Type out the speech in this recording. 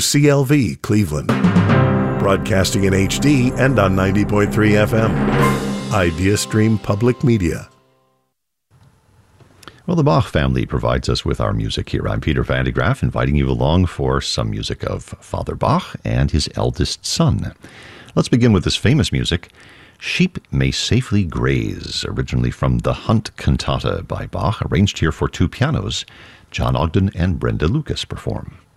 CLV Cleveland. Broadcasting in HD and on 90.3 FM. Idea Stream Public Media. Well, the Bach family provides us with our music here. I'm Peter Van de Graaff, inviting you along for some music of Father Bach and his eldest son. Let's begin with this famous music, Sheep May Safely Graze, originally from the Hunt Cantata by Bach, arranged here for two pianos. John Ogden and Brenda Lucas perform.